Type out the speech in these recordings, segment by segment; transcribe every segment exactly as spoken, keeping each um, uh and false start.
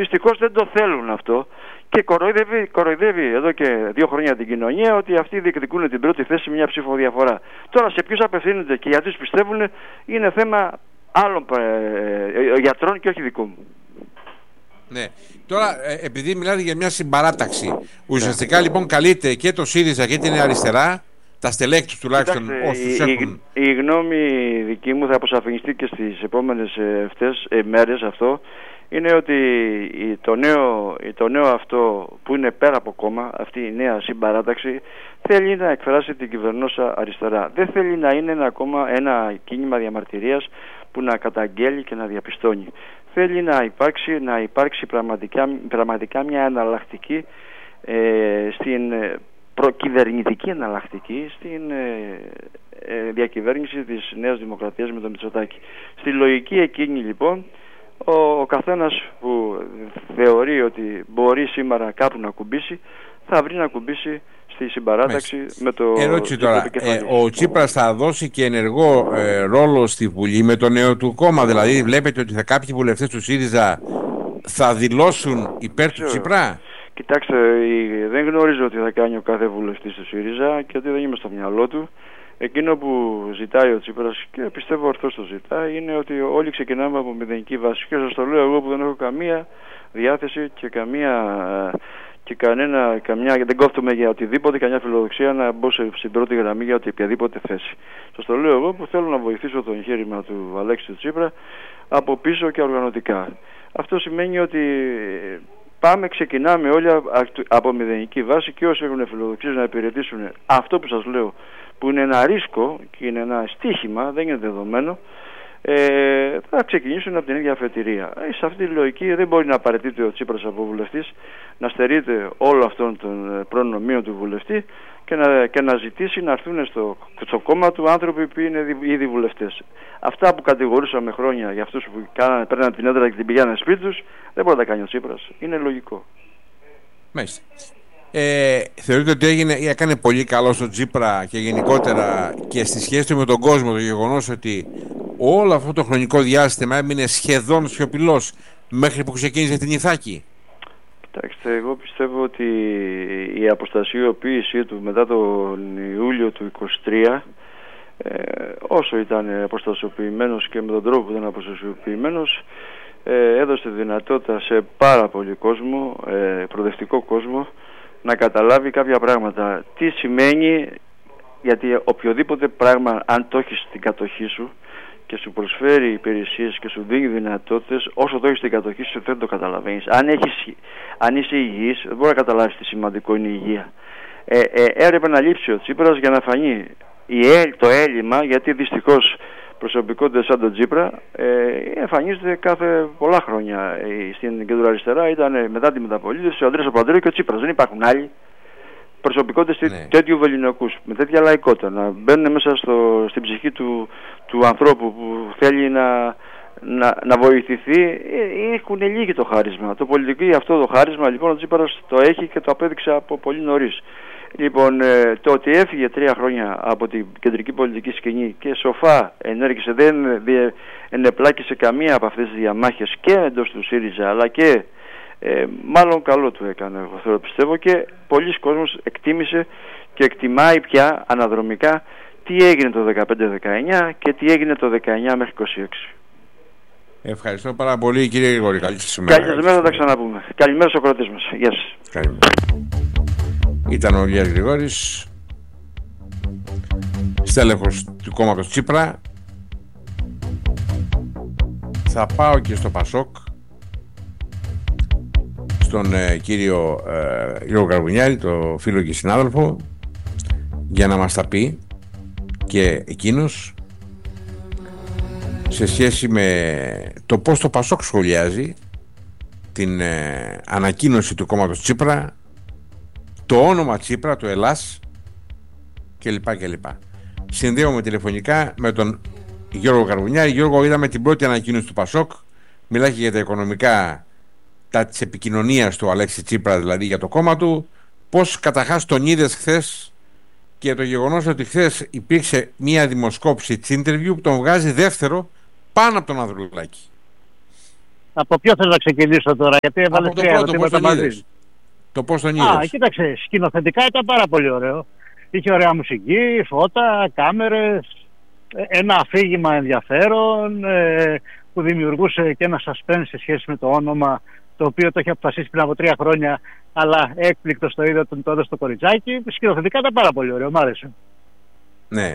Δυστυχώς δεν το θέλουν αυτό και κοροϊδεύει, κοροϊδεύει εδώ και δύο χρόνια την κοινωνία ότι αυτοί διεκδικούν την πρώτη θέση μια ψηφοδιαφορά. Τώρα σε ποιους απευθύνονται και γιατί τους πιστεύουν είναι θέμα άλλων ε, γιατρών και όχι δικού μου. Ναι. Τώρα, επειδή μιλάτε για μια συμπαράταξη, ουσιαστικά ναι. λοιπόν καλείται και το ΣΥΡΙΖΑ και την αριστερά, τα στελέχη τους τουλάχιστον, όσους η, έχουν... η, η γνώμη δική μου θα αποσαφινιστεί και στις επόμενες αυτές ε, μέρες αυτό, είναι ότι το νέο, το νέο αυτό που είναι πέρα από κόμμα, αυτή η νέα συμπαράταξη, θέλει να εκφράσει την κυβερνόσα αριστερά. Δεν θέλει να είναι ένα, κόμμα, ένα κίνημα διαμαρτυρίας που να καταγγέλει και να διαπιστώνει. Θέλει να υπάρξει, να υπάρξει πραγματικά, πραγματικά μια εναλλακτική ε, στην προκυβερνητική εναλλακτική στην ε, ε, διακυβέρνηση της Νέας Δημοκρατίας με τον Μητσοτάκη. Στη λογική εκείνη λοιπόν ο, ο καθένας που θεωρεί ότι μπορεί σήμερα κάπου να κουμπίσει θα βρει να κουμπίσει στη συμπαράταξη Μες. με το... Ερώτηση τώρα, ε, ο Τσίπρας θα δώσει και ενεργό ε, ρόλο στη Βουλή με το νέο του κόμμα, δηλαδή βλέπετε ότι θα κάποιοι βουλευτές του ΣΥΡΙΖΑ θα δηλώσουν υπέρ του Τσίπρα? Κοιτάξτε, δεν γνωρίζω τι θα κάνει ο κάθε βουλευτής του ΣΥΡΙΖΑ και ότι δεν είμαι στο μυαλό του. Εκείνο που ζητάει ο Τσίπρας, και πιστεύω ορθώς το ζητάει, είναι ότι όλοι ξεκινάμε από μηδενική βάση. Και σας το λέω εγώ που δεν έχω καμία διάθεση και καμία... και κανένα, καμιά, δεν κόφτομαι για οτιδήποτε, καμιά φιλοδοξία να μπω στην πρώτη γραμμή για οποιαδήποτε θέση. Σας το λέω εγώ που θέλω να βοηθήσω το εγχείρημα του Αλέξη του Τσίπρα από πίσω και οργανωτικά. Αυτό σημαίνει ότι πάμε, ξεκινάμε όλοι από μηδενική βάση και όσοι έχουν φιλοδοξίες να υπηρετήσουν αυτό που σας λέω, που είναι ένα ρίσκο και είναι ένα στοίχημα, δεν είναι δεδομένο, ε, θα ξεκινήσουν από την ίδια αφετηρία. Ε, σε αυτή τη λογική δεν μπορεί να απαραίτηται ο Τσίπρας από βουλευτής να στερείται όλων αυτών των προνομίων του βουλευτή και να, και να ζητήσει να έρθουν στο, στο κόμμα του άνθρωποι που είναι ήδη βουλευτές. Αυτά που κατηγορούσαμε χρόνια για αυτούς που κάνανε, παίρναν την έδρα και την πηγαίνανε σπίτι τους, δεν μπορεί να τα κάνει ο Τσίπρας. Είναι λογικό. Μάλιστα. Ε, θεωρείτε ότι έγινε, έκανε πολύ καλό στον Τσίπρα και γενικότερα και στη σχέση του με τον κόσμο το γεγονός ότι όλο αυτό το χρονικό διάστημα έμεινε σχεδόν σιωπηλός μέχρι που ξεκίνησε την Ιθάκη? Κοιτάξτε, εγώ πιστεύω ότι η αποστασιοποίησή του μετά τον Ιούλιο του είκοσι τρία, ε, όσο ήταν αποστασιοποιημένος και με τον τρόπο που ήταν αποστασιοποιημένος, ε, έδωσε δυνατότητα σε πάρα πολύ κόσμο, ε, προοδευτικό κόσμο, να καταλάβει κάποια πράγματα. Τι σημαίνει, γιατί οποιοδήποτε πράγμα αν το έχεις στην κατοχή σου και σου προσφέρει υπηρεσίες και σου δίνει δυνατότητες, όσο το έχεις στην κατοχή σου δεν το καταλαβαίνεις. Αν, έχεις, αν είσαι υγιής δεν μπορεί να καταλάβεις τι σημαντικό είναι η υγεία. Ε, ε, έπρεπε να λείψει ο Τσίπρας για να φανεί η, το έλλειμμα, γιατί δυστυχώς προσωπικότητες σαν τον Τσίπρα ε, εμφανίζονται κάθε πολλά χρόνια. Ε, στην κεντροαριστερά ήταν μετά τη μεταπολίτευση ο Ανδρέας Παπανδρέου και ο Τσίπρας. Δεν υπάρχουν άλλοι προσωπικότητες ναι. τέτοιου βεληνικούς, με τέτοια λαϊκότητα, να μπαίνουν μέσα στο, στην ψυχή του, του ανθρώπου που θέλει να, να, να βοηθηθεί. Ε, έχουν λύγει το χάρισμα. Το πολιτικό αυτό το χάρισμα λοιπόν ο Τσίπρας το έχει και το απέδειξε από πολύ νωρίς. Λοιπόν, ε, το ότι έφυγε τρία χρόνια από την κεντρική πολιτική σκηνή και σοφά ενέργησε, δεν ενεπλάκησε καμία από αυτές τις διαμάχες και εντός του ΣΥΡΙΖΑ, αλλά και ε, μάλλον καλό του έκανε, εγώ θέλω πιστεύω, και πολλοί κόσμος εκτίμησε και εκτιμάει πια αναδρομικά τι έγινε το δεκαπέντε δεκαεννιά και τι έγινε το δεκαεννιά μέχρι είκοσι έξι. Ευχαριστώ πάρα πολύ κύριε Γρηγόρη. Καλή σας ημέρα. Καλή σας ημέρα, θα τα ξαναπούμε. Καλημέρα στους ακροατές μας. Γεια σας. Καλημέρα. Ήταν ο Ηλίας Γρηγόρης, στέλεχος του κόμματος Τσίπρα. Θα πάω και στο Πασόκ, στον ε, κύριο ε, Γιώργο Καρβουνιάρη, το φίλο και συνάδελφο, για να μας τα πει και εκείνος σε σχέση με το πώς το Πασόκ σχολιάζει την ε, ανακοίνωση του κόμματος Τσίπρα, το όνομα Τσίπρα, το Ελλάς κλπ. κλπ. Συνδέομαι τηλεφωνικά με τον Γιώργο Καρβουνιάρη. Γιώργο, είδαμε την πρώτη ανακοίνωση του Πασόκ. Μιλάει και για τα οικονομικά, τα της επικοινωνίας του Αλέξη Τσίπρα, δηλαδή για το κόμμα του. Πώς καταρχάς τον είδες χθες και το γεγονός ότι χθες υπήρξε μία δημοσκόπηση της interview που τον βγάζει δεύτερο πάνω από τον Ανδρουλάκη? Από ποιο θέλω να ξεκινήσω τώρα, γιατί έβαλε τρία ερωτήματα μαζί. Το πώς τον είδες? Α, κοίταξε, σκηνοθετικά ήταν πάρα πολύ ωραίο. Είχε ωραία μουσική, φώτα, κάμερες, ένα αφήγημα ενδιαφέρον ε, που δημιουργούσε και ένα suspense σε σχέση με το όνομα, το οποίο το είχε αποφασίσει πριν από τρία χρόνια, αλλά έκπληκτο το είδε τον τότε στο κοριτσάκι. Σκηνοθετικά ήταν πάρα πολύ ωραίο, μ' άρεσε. Ναι.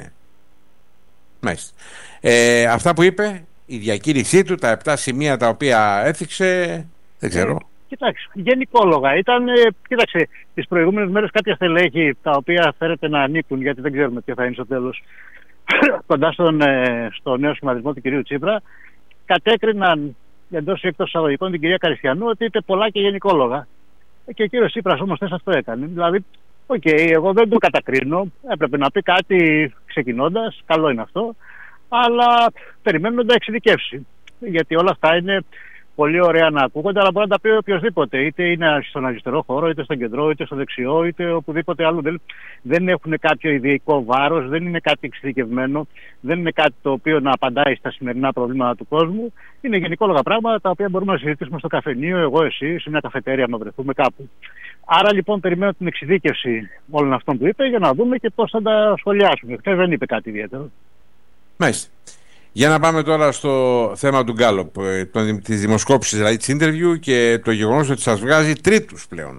Μάλιστα. Ε, αυτά που είπε, η διακήρυξή του, τα επτά σημεία τα οποία έθιξε, δεν ξέρω. Ε, κοιτάξτε, γενικόλογα ήταν, ε, κοίταξε, τις προηγούμενες μέρες κάποια στελέχη τα οποία φέρεται να ανήκουν, γιατί δεν ξέρουμε ποιο θα είναι στο τέλος, κοντά στον, ε, στο νέο σχηματισμό του κυρίου Τσίπρα, κατέκριναν εντός ή εκτός εισαγωγικών την κυρία Καριστιανού ότι είπε πολλά και γενικόλογα. Και ο κύριος Τσίπρας όμως θες αυτό έκανε. Δηλαδή, οκ, okay, εγώ δεν το κατακρίνω. Έπρεπε να πει κάτι ξεκινώντας, καλό είναι αυτό. Αλλά περιμένουμε να τα εξειδικεύσει. Γιατί όλα αυτά είναι πολύ ωραία να ακούγονται, αλλά μπορεί να τα πει οποιοδήποτε. Είτε είναι στον αριστερό χώρο, είτε στον κεντρό, είτε στο δεξιό, είτε οπουδήποτε άλλο. Δεν, δεν έχουν κάποιο ιδιαικό βάρος, δεν είναι κάτι εξειδικευμένο, δεν είναι κάτι το οποίο να απαντάει στα σημερινά προβλήματα του κόσμου. Είναι γενικόλογα πράγματα τα οποία μπορούμε να συζητήσουμε στο καφενείο, εγώ, εσύ, σε μια καφετέρια να βρεθούμε κάπου. Άρα λοιπόν περιμένω την εξειδίκευση όλων αυτών που είπε για να δούμε και πώς θα τα σχολιάσουμε. Χθες δεν είπε κάτι ιδιαίτερο. Μάλιστα. Για να πάμε τώρα στο θέμα του Γκάλοπ, της δημοσκόπησης, δηλαδή της interview, και το γεγονός ότι σας βγάζει τρίτους πλέον.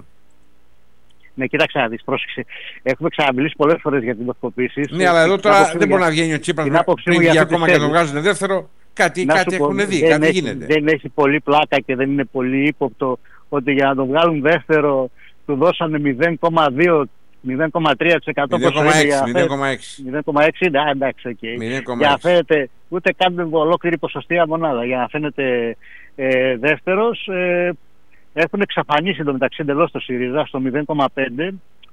Ναι, κοίταξε να δεις, πρόσεξε. Έχουμε ξαναμιλήσει πολλές φορές για δημοσκοπήσεις. Ναι, αλλά εδώ τώρα δεν μπορεί να βγαίνει ο Τσίπρας να πει ακόμα και τον βγάζουν δεύτερο. Κάτι, κάτι έχουν δει, κάτι έχει, γίνεται. Δεν έχει πολύ πλάκα και δεν είναι πολύ ύποπτο ότι για να τον βγάλουν δεύτερο του δώσανε μηδέν κόμμα δύο μηδέν κόμμα τρία τοις εκατό μηδέν κόμμα έξι μηδέν κόμμα έξι είναι, εντάξει, οκ. Για να φαίνεται, ούτε καν ολόκληρη ποσοστία μονάδα, για να φαίνεται ε, δεύτερος. Ε, έχουν εξαφανίσει εντωμεταξύ εντελώς το ΣΥΡΙΖΑ στο μηδέν κόμμα πέντε.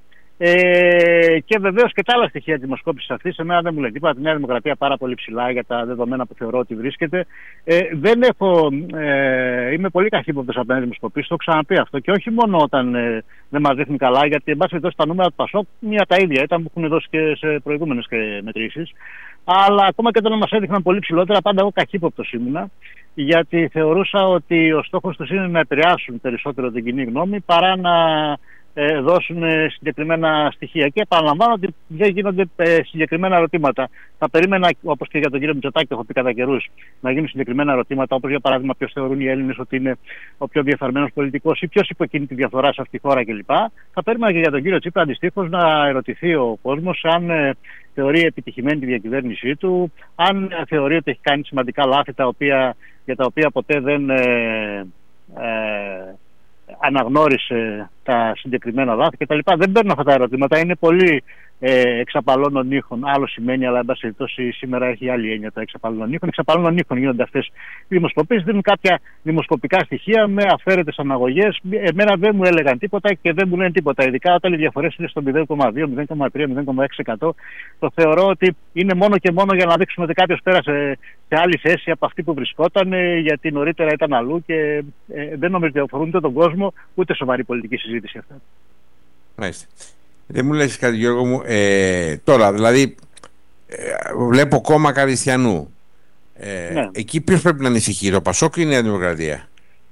Ε, και βεβαίως και τα άλλα στοιχεία της δημοσκόπησης αυτής, εμένα δεν μου λέει τίποτα. Τη Νέα Δημοκρατία πάρα πολύ ψηλά για τα δεδομένα που θεωρώ ότι βρίσκεται. Ε, δεν έχω, ε, είμαι πολύ καχύποπτος απέναντι δημοσκοπήσεις, το έχω ξαναπεί αυτό. Και όχι μόνο όταν ε, δεν μας δείχνουν καλά, γιατί εν πάση περιπτώσει τα νούμερα του Πασόκ μία τα ίδια ήταν που έχουν δώσει και σε προηγούμενες μετρήσεις. Αλλά ακόμα και όταν μας έδειχναν πολύ ψηλότερα, πάντα εγώ καχύποπτος ήμουνα. Γιατί θεωρούσα ότι ο στόχος τους είναι να επηρεάσουν περισσότερο την κοινή γνώμη παρά να Ε, δώσουν ε, συγκεκριμένα στοιχεία. Και επαναλαμβάνω ότι δεν γίνονται ε, συγκεκριμένα ερωτήματα. Θα περίμενα, όπως και για τον κύριο Μητσοτάκη, το έχω πει κατά καιρούς, να γίνουν συγκεκριμένα ερωτήματα, όπως για παράδειγμα ποιος θεωρούν οι Έλληνες ότι είναι ο πιο διαφθαρμένος πολιτικός ή ποιος υποκίνει τη διαφθορά σε αυτή τη χώρα κλπ. Θα περίμενα και για τον κύριο Τσίπρα αντιστοίχως να ερωτηθεί ο κόσμος αν ε, θεωρεί επιτυχημένη τη διακυβέρνησή του, αν ε, θεωρεί ότι έχει κάνει σημαντικά λάθη τα οποία, για τα οποία ποτέ δεν Ε, ε, αναγνώρισε τα συγκεκριμένα λάθη κτλ. Δεν παίρνω αυτά τα ερωτήματα. Είναι πολύ ε, εξαπαλώνων ήχων. Άλλο σημαίνει, αλλά εν πάση περιπτώσει σήμερα έχει άλλη έννοια τα εξαπαλώνων ήχων. Εξαπαλώνων ήχων γίνονται αυτές οι δημοσκοπήσεις. Δίνουν κάποια δημοσκοπικά στοιχεία με αφαίρετες αναγωγές. Εμένα δεν μου έλεγαν τίποτα και δεν μου λένε τίποτα. Ειδικά όταν οι διαφορές είναι στο μηδέν κόμμα δύο, μηδέν κόμμα τρία, μηδέν κόμμα έξι τοις εκατό. Το θεωρώ ότι είναι μόνο και μόνο για να δείξουμε ότι κάποιος πέρασε σε άλλη θέση από αυτή που βρισκόταν, γιατί νωρίτερα ήταν αλλού και ε, δεν νομίζω ότι αφορούν ούτε τον κόσμο ούτε σοβαρή πολιτική συζήτηση αυτά. Μάλιστα. Δεν μου λες κάτι, Γιώργο μου, ε, τώρα δηλαδή ε, βλέπω κόμμα Καριστιανού. Ε, ναι. Εκεί ποιος πρέπει να ανησυχεί, το Πασόκ ή η Νέα Δημοκρατία?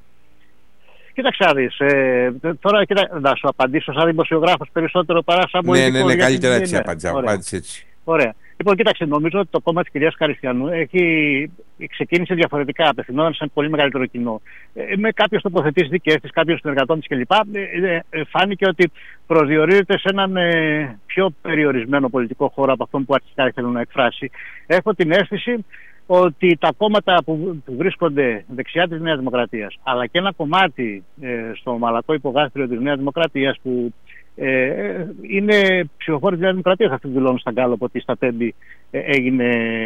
Κοίταξε να δεις, ε, τώρα κοίτα, να σου απαντήσω σαν δημοσιογράφος περισσότερο παρά σαν πολιτικός. Ναι, ναι, ναι, καλύτερα έτσι απαντάω. Ωραία. Λοιπόν, κοίταξε, νομίζω ότι το κόμμα της κυρίας Καριστιανού έχει ξεκίνησε διαφορετικά, απευθυνόταν σε ένα πολύ μεγαλύτερο κοινό. Ε, με κάποιες τοποθετήσεις δικές της, κάποιων συνεργατών της κλπ. Ε, ε, φάνηκε ότι προσδιορίζεται σε έναν ε, πιο περιορισμένο πολιτικό χώρο από αυτόν που αρχικά ήθελε να εκφράσει. Έχω την αίσθηση ότι τα κόμματα που, που βρίσκονται δεξιά της Νέας Δημοκρατίας, αλλά και ένα κομμάτι ε, στο μαλακό υπογάστριο της Νέας Δημοκρατίας που Ε, είναι ψηφοφόροι της Νέας Δημοκρατίας, αυτοί που δηλώνουν στα Γκάλοπ ότι στα Τέμπη ε, έγινε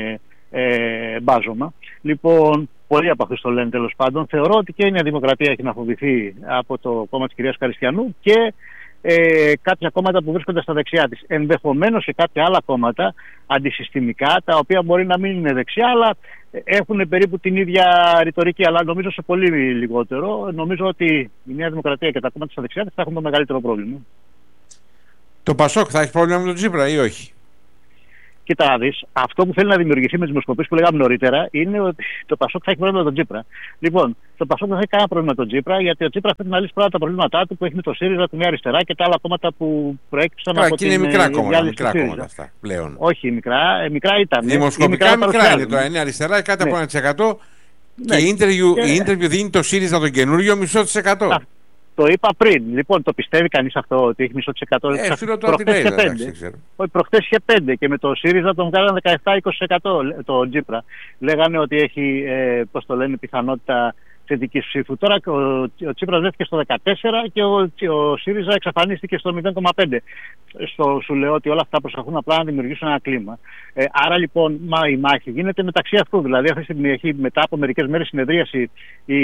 ε, μπάζωμα. Λοιπόν, πολλοί από αυτούς το λένε τέλος πάντων. Θεωρώ ότι και η Νέα Δημοκρατία έχει να φοβηθεί από το κόμμα της κυρίας Καριστιανού και ε, κάποια κόμματα που βρίσκονται στα δεξιά της. Ενδεχομένως και κάποια άλλα κόμματα αντισυστημικά, τα οποία μπορεί να μην είναι δεξιά, αλλά έχουν περίπου την ίδια ρητορική, αλλά νομίζω σε πολύ λιγότερο. Νομίζω ότι η Νέα Δημοκρατία και τα κόμματα στα δεξιά της θα έχουν το μεγαλύτερο πρόβλημα. Το Πασόκ θα έχει πρόβλημα με τον Τσίπρα ή όχι? Κοίτα να δεις, αυτό που θέλει να δημιουργηθεί με τις δημοσκοπήσεις που λέγαμε νωρίτερα είναι ότι το Πασόκ θα έχει πρόβλημα με τον Τσίπρα. Λοιπόν, το Πασόκ δεν θα έχει κανένα πρόβλημα με τον Τσίπρα, γιατί ο Τσίπρας πρέπει να λύσει πρώτα τα προβλήματά του που έχει με το ΣΥΡΙΖΑ, τη Νέα Αριστερά και τα άλλα κόμματα που προέκυψαν από την. Είναι μικρά κόμματα, μικρά κόμματα αυτά πλέον. Όχι, μικρά, ε, μικρά ήταν. Δημοσκοπικά μικρά, μικρά είναι το Νέα Αριστερά, κάτι από ένα τοις εκατό. Και η interview δίνει το ΣΥΡΙΖΑ τον καινούριο μισό της εκατό. Το είπα πριν. Λοιπόν, το πιστεύει κανείς αυτό ότι έχει μισό της εκατό? Ε, φίλο το ότι είχε πέντε. Όχι, προχτές είχε πέντε και με το ΣΥΡΙΖΑ τον βγάλανε δεκαεπτά είκοσι τοις εκατό το Τσίπρα. Λέγανε ότι έχει, ε, πώς το λένε, πιθανότητα θετικής ψήφου. Τώρα ο, ο Τσίπρας βρέθηκε στο δεκατέσσερα και ο, ο ΣΥΡΙΖΑ εξαφανίστηκε στο μηδέν κόμμα πέντε. Στο, σου λέω ότι όλα αυτά προσπαθούν απλά να δημιουργήσουν ένα κλίμα. Ε, άρα λοιπόν μα, η μάχη γίνεται μεταξύ αυτού. Δηλαδή αυτή τη στιγμή έχει μετά από μερικές μέρες συνεδρίαση η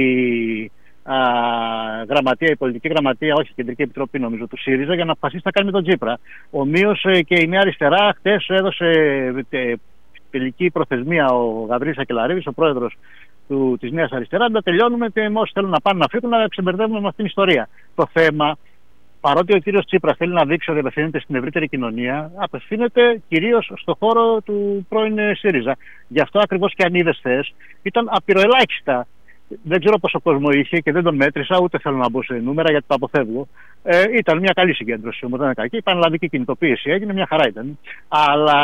α, γραμματεία, η πολιτική γραμματεία, όχι η κεντρική επιτροπή νομίζω του ΣΥΡΙΖΑ, για να αποφασίσει τι θα κάνει με τον Τσίπρα. Ομοίως ε, και η Νέα Αριστερά χτες έδωσε ε, τελική προθεσμία ο Γαβρίλης Σακελαρίδης, ο πρόεδρος του, της Νέας Αριστεράς, να τελειώνουμε και όσοι θέλουν να πάνε να φύγουν να ξεμπερδεύουμε με αυτήν την ιστορία. Το θέμα, παρότι ο κύριος Τσίπρας θέλει να δείξει ότι απευθύνεται στην ευρύτερη κοινωνία, απευθύνεται κυρίως στο χώρο του πρώην ΣΥΡΙΖΑ. Γι' αυτό ακριβώς και αν είδες θες, ήταν απειροελάχιστα. Δεν ξέρω πόσο κόσμο είχε και δεν τον μέτρησα, ούτε θέλω να μπω σε νούμερα γιατί το αποφεύγω. Ε, ήταν μια καλή συγκέντρωση, όμως δεν ήταν κακή. Η πανελλαδική κινητοποίηση έγινε, μια χαρά ήταν. Αλλά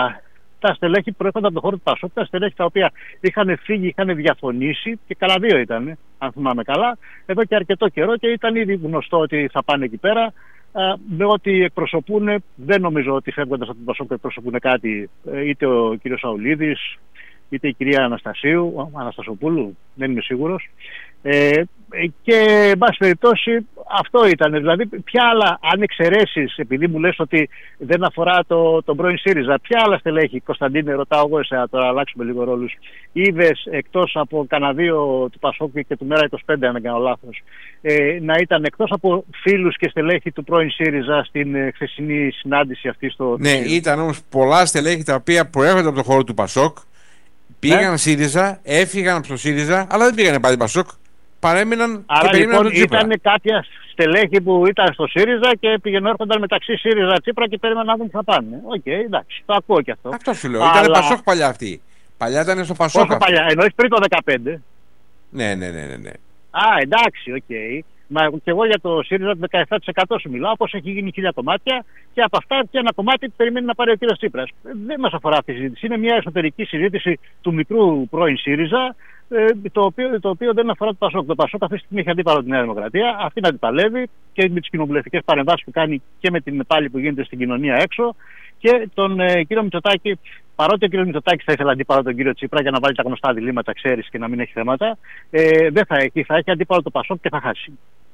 τα στελέχη που προέρχονταν από το χώρο του Πασόκ, τα στελέχη τα οποία είχαν φύγει, είχαν διαφωνήσει, και καλά δύο ήταν, αν θυμάμαι καλά, εδώ και αρκετό καιρό, και ήταν ήδη γνωστό ότι θα πάνε εκεί πέρα. Με ό,τι εκπροσωπούν, δεν νομίζω ότι φεύγοντας από τον Πασόκ εκπροσωπούν κάτι, είτε ο κύριος Σαουλίδης, είτε η κυρία Αναστασίου, Αναστασοπούλου, δεν είμαι σίγουρος. Ε, και εν πάση περιπτώσει αυτό ήταν. Δηλαδή, ποια άλλα, αν εξαιρέσεις, επειδή μου λες ότι δεν αφορά το, τον πρώην ΣΥΡΙΖΑ, ποια άλλα στελέχη, Κωνσταντίνε, ρωτάω εγώ εσένα τώρα, αλλάξουμε λίγο ρόλους, είδες εκτός από κανένα δύο του Πασόκ και του Μέρα είκοσι πέντε, αν δεν κάνω λάθος, ε, να ήταν εκτός από φίλους και στελέχη του πρώην ΣΥΡΙΖΑ στην ε, χθεσινή συνάντηση αυτή στο. Ναι, ήταν όμως πολλά στελέχη τα οποία προέρχονται από το χώρο του Πασόκ. Πήγαν ναι. ΣΥΡΙΖΑ, έφυγαν από το ΣΥΡΙΖΑ, αλλά δεν πήγανε πάλι Πασόκ. Παρέμειναν. Άρα και περίμεναν λοιπόν τον Τσίπρα. Ήταν κάποια στελέχη που ήταν στο ΣΥΡΙΖΑ και πήγαιναν έρχονταν μεταξύ ΣΥΡΙΖΑ Τσίπρα και περίμεναν να δουν τι θα πάνε. Οκ, okay, εντάξει, το ακούω και αυτό. Αυτό σου λέω. Αλλά... Ήταν Πασόκ παλιά αυτή. Παλιά ήταν στο Πασόκ. Όχι παλιά, εννοείς πριν το δεκαπέντε. Ναι, ναι, ναι, ναι, ναι. Α, εντάξει, οκ. Okay. Μα και εγώ για το ΣΥΡΙΖΑ το δεκαεπτά τοις εκατό σου μιλάω, όπως έχει γίνει χίλια κομμάτια, και από αυτά και ένα κομμάτι περιμένει να πάρει ο κύριος Τσίπρας. Δεν μας αφορά αυτή η συζήτηση. Είναι μια εσωτερική συζήτηση του μικρού πρώην ΣΥΡΙΖΑ, το οποίο, το οποίο δεν αφορά το Πασόκ. Το Πασόκ αυτή τη στιγμή έχει αντίπαλο τη Νέα Δημοκρατία, αυτή να αντιπαλεύει και με τις κοινοβουλευτικές παρεμβάσεις που κάνει και με την πάλι που γίνεται στην κοινωνία έξω. Και τον ε, κύριο Μητσοτάκη, παρότι ο κύριος Μητσοτάκης θα ήθελε αντίπαλο τον κύριο Τσίπρα για να βάλει τα γνωστά διλήμματα, ξέρεις, και να μην έχει θέματα, ε, δεν θα έχει, θα έχει αντίπαλο το Πασόκ και θα χάσει.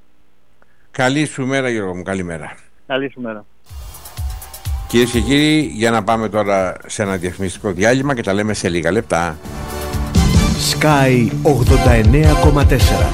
Καλή σου μέρα, Γιώργο μου, καλή μέρα. Καλή σου μέρα. Κυρίες και κύριοι, για να πάμε τώρα σε ένα διαφημιστικό διάλειμμα και τα λέμε σε λίγα λεπτά. Sky ογδόντα εννέα κόμμα τέσσερα.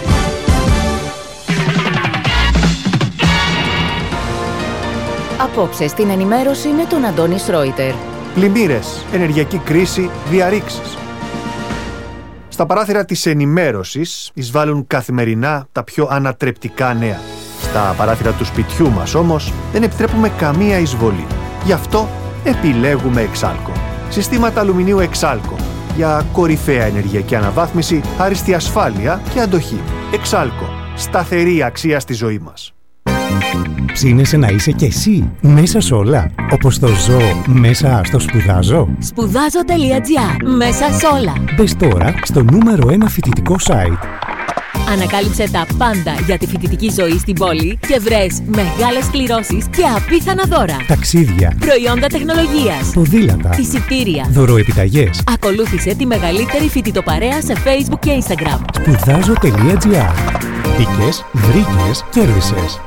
Απόψε στην ενημέρωση με τον Αντώνη Σρόιτερ. Πλημμύρες, ενεργειακή κρίση, διαρρήξεις. Στα παράθυρα της ενημέρωσης εισβάλλουν καθημερινά τα πιο ανατρεπτικά νέα. Στα παράθυρα του σπιτιού μας όμως δεν επιτρέπουμε καμία εισβολή. Γι' αυτό επιλέγουμε Εξάλκο. Συστήματα αλουμινίου Εξάλκο για κορυφαία ενεργειακή αναβάθμιση, άριστη ασφάλεια και αντοχή. Εξάλκο. Σταθερή αξία στη ζωή μας. Ψήνεσαι να είσαι κι εσύ μέσα σε όλα, όπως το ζω μέσα στο σπουδάζω. Σπουδάζω τελεία τζι άρ. Μέσα σε όλα. Μπες τώρα στο νούμερο ένα φοιτητικό site. Ανακάλυψε τα πάντα για τη φοιτητική ζωή στην πόλη και βρες μεγάλες κληρώσεις και απίθανα δώρα. Ταξίδια, προϊόντα τεχνολογίας, ποδήλατα, εισιτήρια, δωροεπιταγές. Ακολούθησε τη μεγαλύτερη φοιτητοπαρέα σε Facebook και Instagram. σπουδάζω τελεία τζι άρ. Μπήκες, βρήκες, κέρδισες.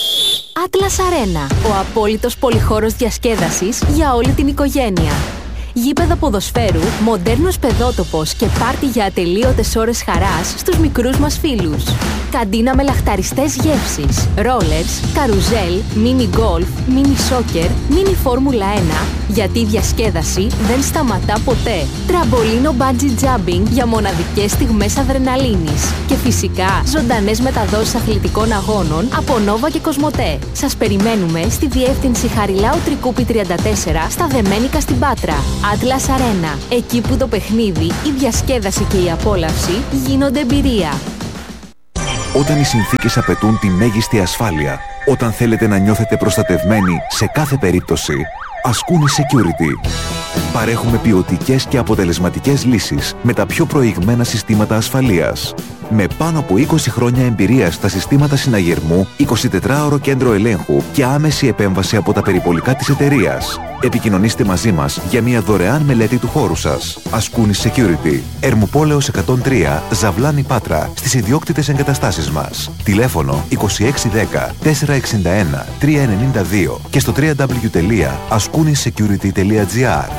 Atlas Arena, ο απόλυτος πολυχώρος διασκέδασης για όλη την οικογένεια. γήπεδα ποδοσφαίρου, μοντέρνος παιδότοπος και πάρτι για ατελείωτες ώρες χαράς στους μικρούς μας φίλους. Καντίνα με λαχταριστές γεύσεις, ρόλερς, καρουζέλ, μίνι γκολφ, μίνι σόκερ, μίνι φόρμουλα ένα, γιατί η διασκέδαση δεν σταματά ποτέ. Τραμπολίνο bungee jumping για μοναδικές στιγμές αδρεναλίνης. Και φυσικά ζωντανές μεταδόσεις αθλητικών αγώνων από Nova και Κοσμοτέ. Σας περιμένουμε στη διεύθυνση Χαριλάου Τρικούπη τριάντα τέσσερα στα Δεμένικα στην Πάτρα. Atlas Arena, εκεί που το παιχνίδι, η διασκέδαση και η απόλαυση γίνονται εμπειρία. Όταν οι συνθήκες απαιτούν τη μέγιστη ασφάλεια, όταν θέλετε να νιώθετε προστατευμένοι σε κάθε περίπτωση, Ascuni Security. Παρέχουμε ποιοτικές και αποτελεσματικές λύσεις με τα πιο προηγμένα συστήματα ασφαλείας. Με πάνω από είκοσι χρόνια εμπειρία στα συστήματα συναγερμού, εικοσιτετράωρο κέντρο ελέγχου και άμεση επέμβαση από τα περιπολικά της εταιρείας. Επικοινωνήστε μαζί μας για μια δωρεάν μελέτη του χώρου σας. Ascuni Security. Ερμοπόλεως εκατόν τρία, Ζαβλάνη Πάτρα, στις ιδιόκτητες εγκαταστάσεις μας. Τηλέφωνο είκοσι έξι δέκα τετρακόσια εξήντα ένα τριακόσια ενενήντα δύο και στο double-u double-u double-u τελεία ascuni security τελεία gr.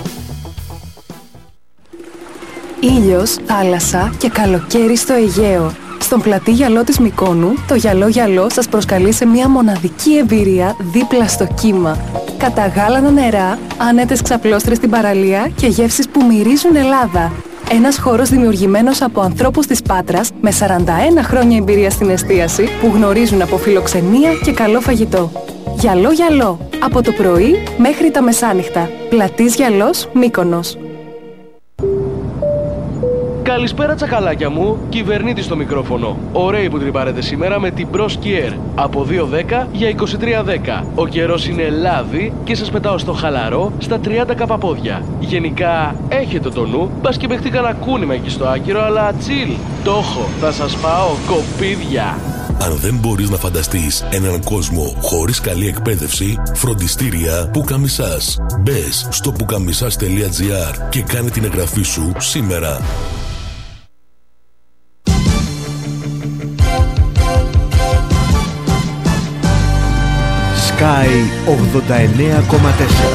Ήλιος, θάλασσα και καλοκαίρι στο Αιγαίο. Στον πλατή γυαλό της Μυκόνου, το γυαλό γυαλό σας προσκαλεί σε μια μοναδική εμπειρία δίπλα στο κύμα. Καταγάλανα νερά, άνετες ξαπλώστρες στην παραλία και γεύσεις που μυρίζουν Ελλάδα. Ένας χώρος δημιουργημένος από ανθρώπους της Πάτρας με σαράντα ένα χρόνια εμπειρία στην εστίαση που γνωρίζουν από φιλοξενία και καλό φαγητό. Γυαλό γυαλό, από το πρωί μέχρι τα μεσάνυχτα. Πλατής γυαλός, Μύκονος. Καλησπέρα τσακαλάκια μου, κυβερνήτης στο μικρόφωνο. Ωραίοι που τρυπάρετε σήμερα με την Bros Kier. Από δύο δέκα για είκοσι τρία δέκα. Ο καιρός είναι λάδι και σας πετάω στο χαλαρό στα τριάντα καπαπόδια. Γενικά έχετε το νου, μπας και παιχτεί κανένα κούνημα εκεί στο άκυρο, αλλά chill. Το έχω, θα σας πάω κοπίδια. Αν δεν μπορείς να φανταστείς έναν κόσμο χωρίς καλή εκπαίδευση, φροντιστήρια Πουκαμισάς. Μπες στο πουκαμισάς τελεία gr και κάνε την εγγραφή σου σήμερα. Sky ογδόντα εννέα κόμμα τέσσερα